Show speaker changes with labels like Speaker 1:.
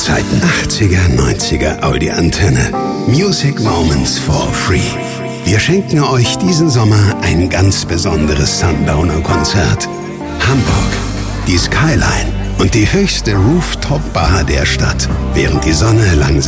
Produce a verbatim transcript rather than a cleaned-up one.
Speaker 1: Zeiten. achtziger, neunziger Audi-Antenne. Music Moments for free. Wir schenken euch diesen Sommer ein ganz besonderes Sundowner-Konzert. Hamburg, die Skyline und die höchste Rooftop-Bar der Stadt, während die Sonne langsam